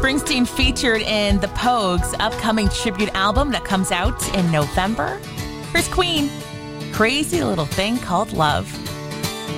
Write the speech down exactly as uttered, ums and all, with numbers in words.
Springsteen featured in the Pogues' upcoming tribute album that comes out in November. Here's Queen, Crazy Little Thing Called Love.